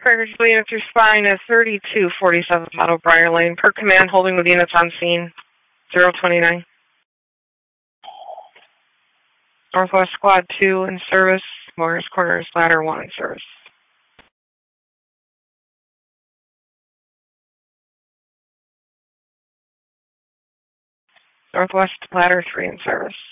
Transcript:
Craigers units responding to 3247 Auto Briar Lane. Per command, holding with units on scene. 029. Northwest Squad 2 in service. Morris Corners Ladder 1 in service. Northwest Ladder 3 in service.